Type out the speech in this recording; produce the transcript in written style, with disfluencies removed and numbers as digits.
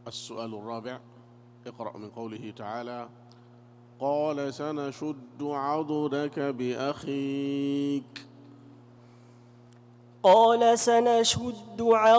السؤال الرابع، اقرأ من قوله تعالى: قال سنشد عضدك بأخيك. قال سنشد